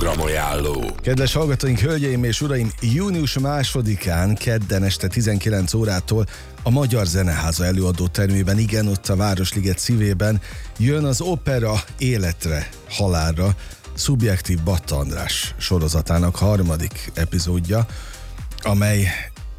Programajánló. Kedves hallgatóink, hölgyeim és uraim, június 2-án, kedden este 19 órától a Magyar Zeneháza előadó termében, igen, ott a Városliget szívében jön az Opera Életre, Halálra Szubjektív Batta András sorozatának harmadik epizódja, amely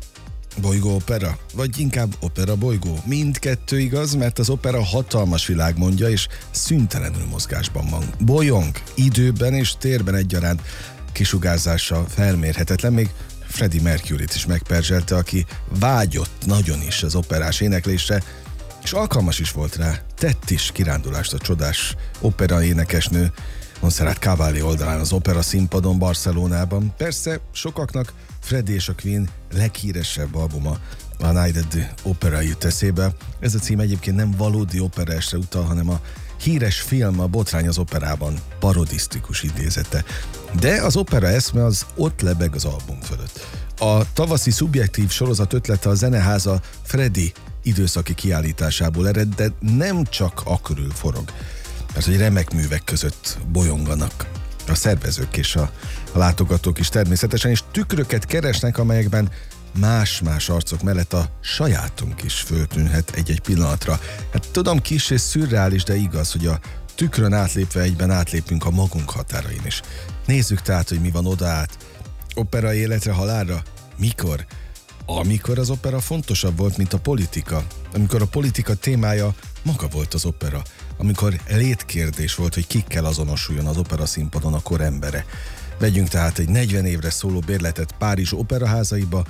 bolygóopera, vagy inkább opera-bolygó. Mindkettő igaz, mert az opera hatalmas világmondja, és szüntelenül mozgásban van. Bolyong, időben és térben egyaránt, kisugárzása felmérhetetlen, még Freddie Mercuryt is megperzselte, aki vágyott nagyon is az operás éneklésre, és alkalmas is volt rá. Tett is kirándulást a csodás opera énekesnő Montserrat Caballé oldalán az opera színpadon Barcelonában. Persze sokaknak Freddie és a Queen leghíresebb albuma, a Night at the Opera jut eszébe. Ez a cím egyébként nem valódi operaesre utal, hanem a híres film, a Botrány az operában parodisztikus idézete. De az opera eszme az ott lebeg az album fölött. A tavaszi szubjektív sorozat ötlete a Zeneháza Freddie időszaki kiállításából ered, de nem csak akörül forog, mert hogy remek művek között bolyonganak a szervezők és a látogatók is természetesen, és tükröket keresnek, amelyekben más-más arcok mellett a sajátunk is föltűnhet egy-egy pillanatra. Hát tudom, kis és szürreális, de igaz, hogy a tükrön átlépve egyben átlépünk a magunk határain is. Nézzük tehát, hogy mi van oda át. Opera életre, halálra? Mikor? Amikor az opera fontosabb volt, mint a politika. Amikor a politika témája maga volt az opera. Amikor létkérdés volt, hogy kikkel azonosuljon az opera színpadon a kor embere. Vegyünk tehát egy 40 évre szóló bérletet Párizs operaházaiba,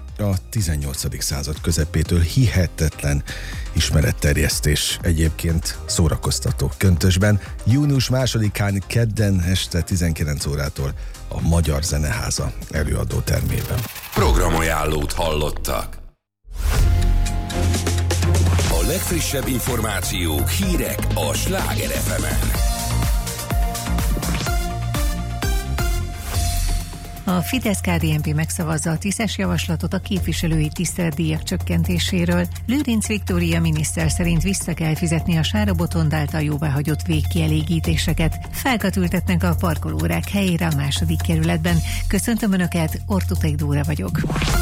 a 18. század közepétől hihetetlen ismeretterjesztés, egyébként szórakoztató köntösben. Június 2-án kedden este 19 órától a Magyar Zeneháza előadó termében. Programajánlót hallottak. A legfrissebb információk, hírek a Sláger FM-en. A Fidesz-KDNP megszavazza a TISZ-es javaslatot a képviselői tiszteletdíjak csökkentéséről. Lőrinc Viktória miniszter szerint vissza kell fizetni a Sára Botond által jóváhagyott végkielégítéseket. Fákat ültetnek a parkolórák helyére a 2. kerületben. Köszöntöm Önöket, Ortutek Dóra vagyok.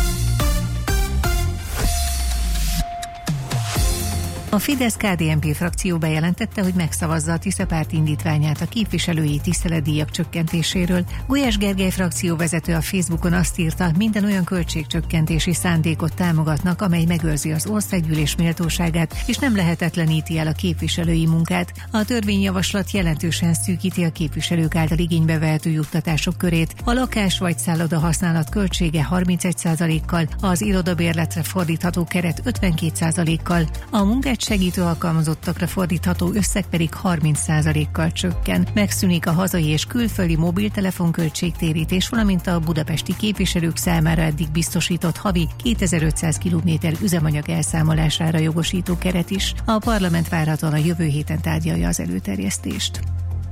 A Fidesz-KDNP frakció bejelentette, hogy megszavazza a TISZA párt indítványát a képviselői tiszteletdíjak csökkentéséről. Gulyás Gergely frakcióvezető a Facebookon azt írta, minden olyan költségcsökkentési szándékot támogatnak, amely megőrzi az országgyűlés méltóságát, és nem lehetetleníti el a képviselői munkát. A törvényjavaslat jelentősen szűkíti a képviselők által igénybe vehető juttatások körét. A lakás vagy szálloda használat költsége 31%-kal, az irodabérletre fordítható keret 52%-kal, a munkát segítő alkalmazottakra fordítható összeg pedig 30%-kal csökken. Megszűnik a hazai és külföldi mobiltelefon költségtérítés, valamint a budapesti képviselők számára eddig biztosított havi 2500 km üzemanyag elszámolására jogosító keret is. A parlament várhatóan a jövő héten tárgyalja az előterjesztést.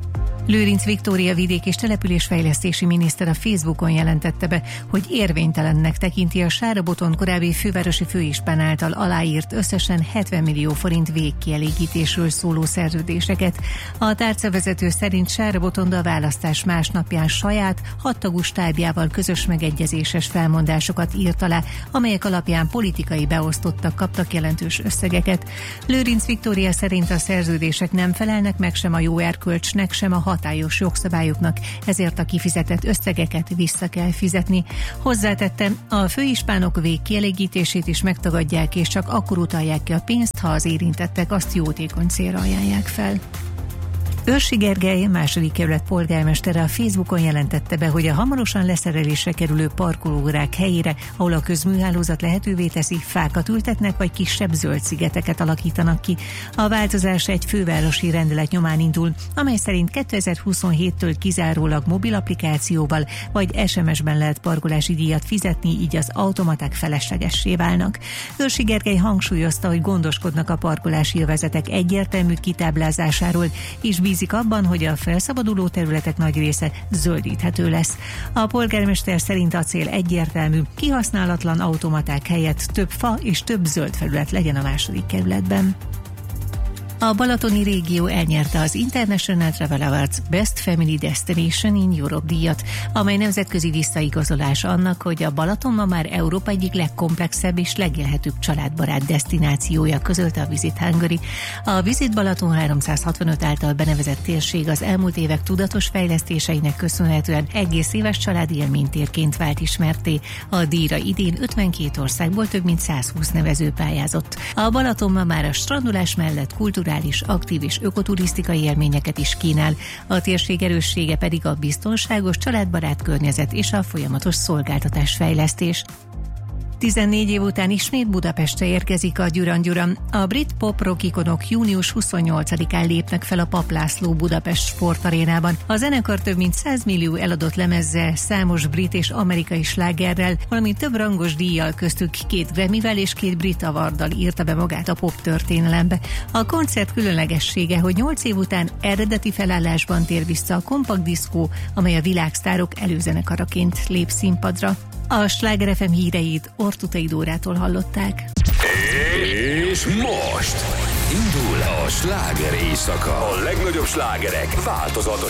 Lőrinc Viktória vidék- és településfejlesztési miniszter a Facebookon jelentette be, hogy érvénytelennek tekinti a Sára Botond korábbi fővárosi főispán által aláírt összesen 70 millió forint végkielégítésről szóló szerződéseket. A tárcavezető szerint Sára Botond a választás másnapján saját, 6 tagú stábjával közös megegyezéses felmondásokat írt alá, amelyek alapján politikai beosztottak kaptak jelentős összegeket. Lőrinc Viktória szerint a szerződések nem felelnek meg sem a jó erkölcsnek, sem a hatályos jogszabályoknak, ezért a kifizetett összegeket vissza kell fizetni. Hozzátette, a főispánok végkielégítését is megtagadják, és csak akkor utalják ki a pénzt, ha az érintettek azt jótékony célra ajánlják fel. Őrsi Gergely, 2. kerület polgármestere a Facebookon jelentette be, hogy a hamarosan leszerelésre kerülő parkolórák helyére, ahol a közműhálózat lehetővé teszi, fákat ültetnek, vagy kisebb zöld szigeteket alakítanak ki. A változás egy fővárosi rendelet nyomán indul, amely szerint 2027-től kizárólag mobil applikációval vagy SMS-ben lehet parkolási díjat fizetni, így az automaták feleslegessé válnak. Őrsi Gergely hangsúlyozta, hogy gondoskodnak a parkolási övezetek egyértelmű kitáblázásáról, és bízik abban, hogy a felszabaduló területek nagy része zöldíthető lesz. A polgármester szerint a cél egyértelmű, kihasználatlan automaták helyett több fa és több zöld felület legyen a 2. kerületben. A balatoni régió elnyerte az International Travel Awards Best Family Destination in Europe díjat, amely nemzetközi visszaigazolása annak, hogy a Balaton ma már Európa egyik legkomplexebb és legélhetőbb családbarát desztinációja, közölte a Visit Hungary. A Visit Balaton 365 által benevezett térség az elmúlt évek tudatos fejlesztéseinek köszönhetően egész éves családi élménytérként vált ismertté. A díjra idén 52 országból több mint 120 nevező pályázott. A Balaton ma már a strandolás mellett kulturális, aktív és ökoturisztikai élményeket is kínál. A térség erőssége pedig a biztonságos, családbarát környezet és a folyamatos szolgáltatásfejlesztés. 14 év után ismét Budapestre érkezik a Duran Duran. A brit pop-rock ikonok június 28-án lépnek fel a Papp László Budapest sportarénában. A zenekar több mint 100 millió eladott lemezzel, számos brit és amerikai slágerrel, valamint több rangos díjjal, köztük 2 Grammyvel és 2 Brit Awarddal írta be magát a pop történelembe. A koncert különlegessége, hogy 8 év után eredeti felállásban tér vissza a kompakt diszkó, amely a világsztárok előzenekaraként lép színpadra. A Sláger FM híreit Ortutai Dórától hallották. És most indul a sláger éjszaka. A legnagyobb slágerek változatos